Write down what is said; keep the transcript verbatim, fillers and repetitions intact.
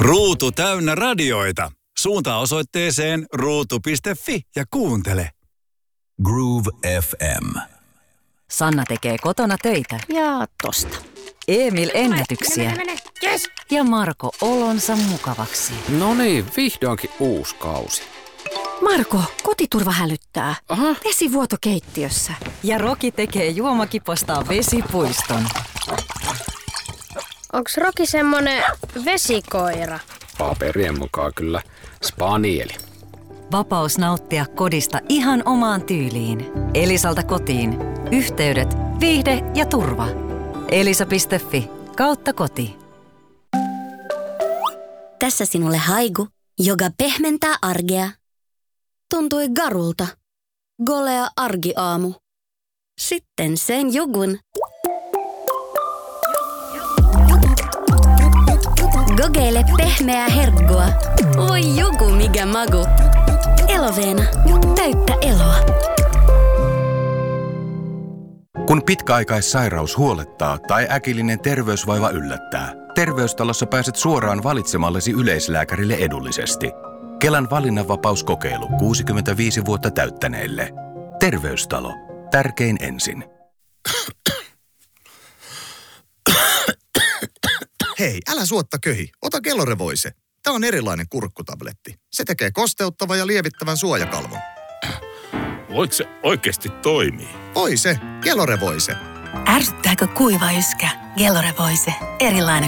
Ruutu täynnä radioita. Suuntaa osoitteeseen ruutu piste fi ja kuuntele. Groove F M. Sanna tekee kotona töitä. Ja tosta. Emil ennätyksiä. Mene, mene, mene. Yes. Ja Marko olonsa mukavaksi. No niin, vihdoinkin uusi kausi. Marko, kotiturva hälyttää. Aha. Vesivuoto keittiössä. Ja Roki tekee juomakipostaan vesipuiston. Onks Roki semmonen vesikoira? Paperien mukaan kyllä spanieli. Vapaus nauttia kodista ihan omaan tyyliin. Elisalta kotiin. Yhteydet, viihde ja turva. elisa piste fi kautta koti. Tässä sinulle haiku, joka pehmentää arkea. Tuntui garulta. Golea argiaamu. Sitten sen jugun. Gogeile pehmeää herkkua. Voi jugu mikä magu. Eloveena. Täyttä eloa. Kun pitkäaikaissairaus huolettaa tai äkillinen terveysvaiva yllättää, Terveystalossa pääset suoraan valitsemallesi yleislääkärille edullisesti. Kelan valinnanvapauskokeilu kuusikymmentäviisi vuotta täyttäneille. Terveystalo. Tärkein ensin. Hei, älä suotta köhi. Ota Kellorevoise. Tämä on erilainen kurkkutabletti. Se tekee kosteuttavan ja lievittävän suojakalvon. Voiko se oikeasti toimii? Oi se, Kellorevoise. Ärsyttääkö kuiva yskä? Kellorevoise. Erilainen